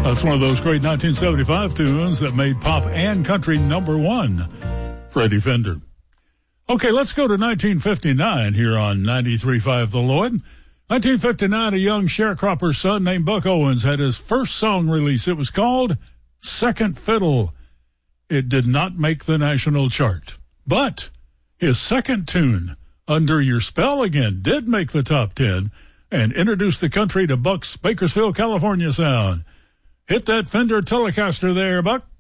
That's one of those great 1975 tunes that made pop and country number one, Freddie Fender. Okay, let's go to 1959 here on 93.5 The Lloyd. 1959, a young sharecropper's son named Buck Owens had his first song release. It was called Second Fiddle. It did not make the national chart, but his second tune, Under Your Spell Again, did make the top 10 and introduced the country to Buck's Bakersfield, California sound. Hit that Fender Telecaster there, Buck.